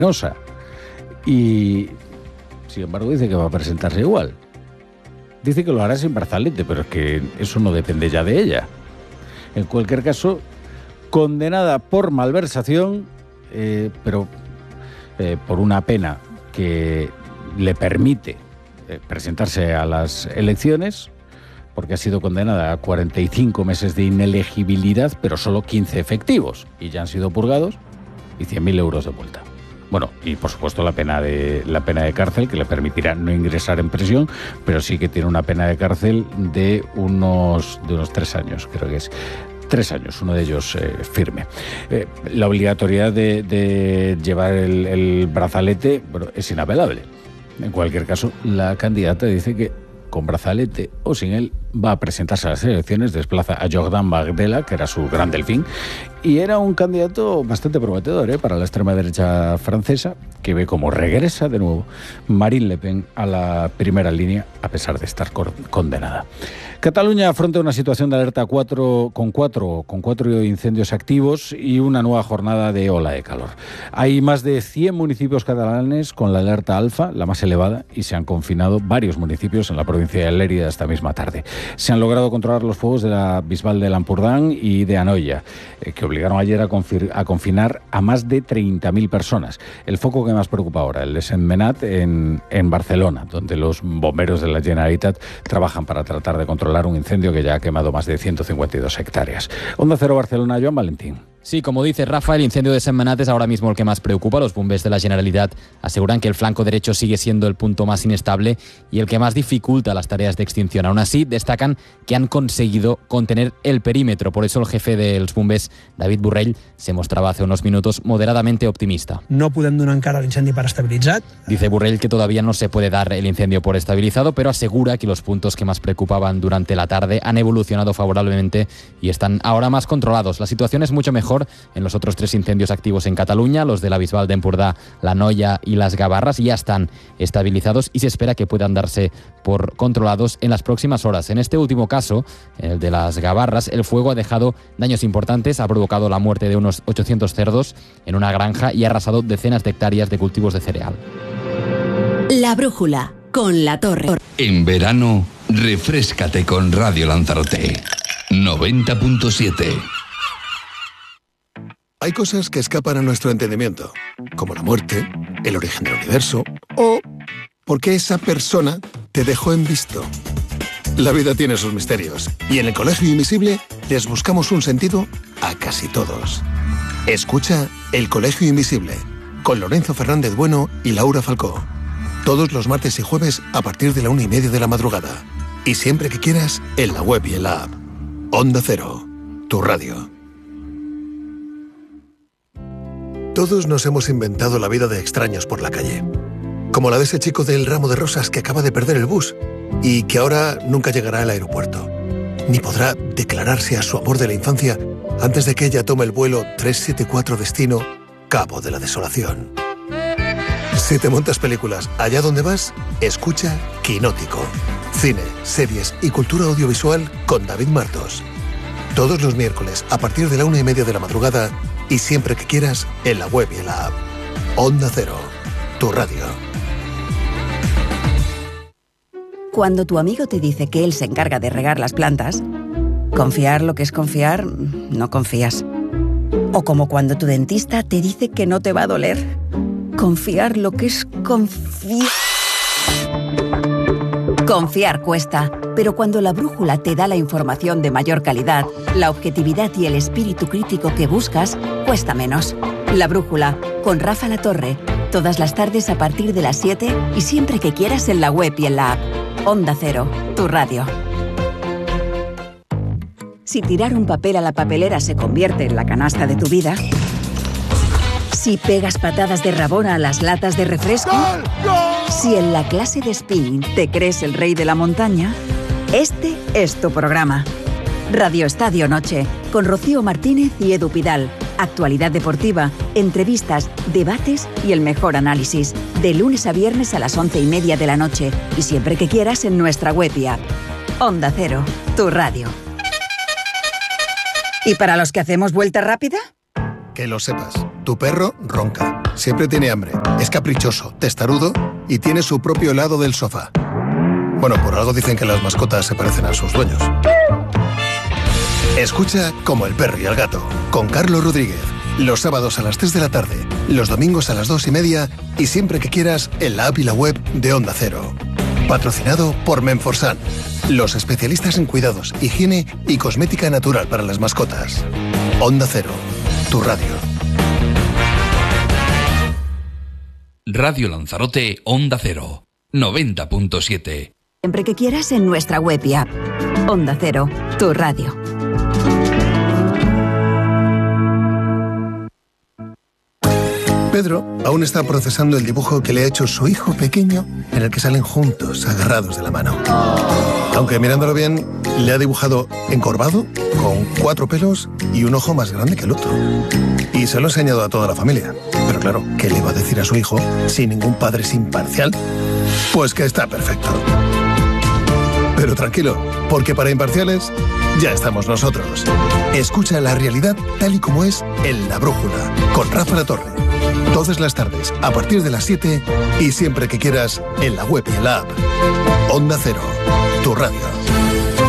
venenosa. Y, sin embargo, dice que va a presentarse igual. Dice que lo hará sin brazalete, pero es que eso no depende ya de ella. En cualquier caso, condenada por malversación, pero por una pena que le permite presentarse a las elecciones, porque ha sido condenada a 45 meses de inelegibilidad, pero solo 15 efectivos, y ya han sido purgados, y 100.000 euros de multa. Bueno, y por supuesto la pena de cárcel, que le permitirá no ingresar en prisión, pero sí que tiene una pena de cárcel de unos 3 años, creo que es. 3 años, uno de ellos firme. La obligatoriedad de llevar el brazalete, bueno, es inapelable. En cualquier caso, la candidata dice que con brazalete o sin él va a presentarse a las elecciones, desplaza a Jordan Bardella, que era su gran delfín, y era un candidato bastante prometedor para la extrema derecha francesa, que ve como regresa de nuevo Marine Le Pen a la primera línea, a pesar de estar condenada. Cataluña afronta una situación de alerta 4 con cuatro incendios activos y una nueva jornada de ola de calor. Hay más de 100 municipios catalanes con la alerta alfa, la más elevada, y se han confinado varios municipios en la provincia de Lérida esta misma tarde. Se han logrado controlar los fuegos de la Bisbal de Lampurdán y de Anoia, que obligaron ayer a confinar a más de 30.000 personas. El foco que más preocupa ahora, el de Sentmenat en Barcelona, donde los bomberos de la Generalitat trabajan para tratar de controlar un incendio que ya ha quemado más de 152 hectáreas. Onda Cero Barcelona, Joan Valentín. Sí, como dice Rafa, el incendio de Sentmenat es ahora mismo el que más preocupa. Los bombers de la Generalitat aseguran que el flanco derecho sigue siendo el punto más inestable y el que más dificulta las tareas de extinción. Aún así, destacan que han conseguido contener el perímetro. Por eso el jefe de los bombers, David Borrell, se mostraba hace unos minutos moderadamente optimista. No podem donar encara l'incendi per estabilitzat. Dice Borrell que todavía no se puede dar el incendio por estabilizado, pero asegura que los puntos que más preocupaban durante la tarde han evolucionado favorablemente y están ahora más controlados. La situación es mucho mejor en los otros 3 incendios activos en Cataluña, los de la Bisbal de Empordà, la Noia y las Gavarras, ya están estabilizados y se espera que puedan darse por controlados en las próximas horas. En este último caso, el de las Gavarras, el fuego ha dejado daños importantes, ha provocado la muerte de unos 800 cerdos en una granja y ha arrasado decenas de hectáreas de cultivos de cereal. La brújula, con La Torre. En verano, refréscate con Radio Lanzarote 90.7. Hay cosas que escapan a nuestro entendimiento, como la muerte, el origen del universo o por qué esa persona te dejó en visto. La vida tiene sus misterios y en el Colegio Invisible les buscamos un sentido a casi todos. Escucha El Colegio Invisible con Lorenzo Fernández Bueno y Laura Falcó. Todos los martes y jueves a partir de la 1:30 de la madrugada. Y siempre que quieras, en la web y en la app. Onda Cero, tu radio. Todos nos hemos inventado la vida de extraños por la calle. Como la de ese chico del ramo de rosas que acaba de perder el bus y que ahora nunca llegará al aeropuerto. Ni podrá declararse a su amor de la infancia antes de que ella tome el vuelo 374 destino Cabo de la Desolación. Si te montas películas allá donde vas, escucha Quinótico. Cine, series y cultura audiovisual con David Martos. Todos los miércoles a partir de la 1:30 de la madrugada y siempre que quieras en la web y en la app. Onda Cero, tu radio. Cuando tu amigo te dice que él se encarga de regar las plantas, confiar lo que es confiar, no confías. O como cuando tu dentista te dice que no te va a doler. Confiar lo que es confiar. Confiar cuesta, pero cuando la brújula te da la información de mayor calidad, la objetividad y el espíritu crítico que buscas, cuesta menos. La brújula, con Rafa La Torre, todas las tardes a partir de las 7 y siempre que quieras en la web y en la app. Onda Cero, tu radio. Si tirar un papel a la papelera se convierte en la canasta de tu vida, si pegas patadas de rabona a las latas de refresco, ¡gol, gol! Si en la clase de spinning te crees el rey de la montaña, este es tu programa. Radio Estadio Noche, con Rocío Martínez y Edu Pidal. Actualidad deportiva, entrevistas, debates y el mejor análisis. De lunes a viernes a las 11:30 de la noche y siempre que quieras en nuestra web y app. Onda Cero, tu radio. ¿Y para los que hacemos vuelta rápida? Que lo sepas, tu Tu perro ronca, siempre tiene hambre, es caprichoso, testarudo y tiene su propio lado del sofá. Bueno, por algo dicen que las mascotas se parecen a sus dueños. Escucha Como el perro y el gato, con Carlos Rodríguez. Los sábados a las 3 de la tarde, los domingos a las 2:30 y siempre que quieras en la app y la web de Onda Cero. Patrocinado por Menforsan, los especialistas en cuidados, higiene y cosmética natural para las mascotas. Onda Cero, tu radio. Radio Lanzarote, Onda Cero, 90.7. Siempre que quieras en nuestra web y app. Onda Cero, tu radio. Pedro aún está procesando el dibujo que le ha hecho su hijo pequeño, en el que salen juntos, agarrados de la mano. Aunque mirándolo bien, le ha dibujado encorvado, con 4 pelos y un ojo más grande que el otro. Y se lo ha enseñado a toda la familia. Pero claro, ¿qué le va a decir a su hijo si ningún padre es imparcial? Pues que está perfecto. Pero tranquilo, porque para imparciales ya estamos nosotros. Escucha la realidad tal y como es en La Brújula, con Rafa La Torre. Todas las tardes, a partir de las 7 y siempre que quieras en la web y en la app. Onda Cero, tu radio.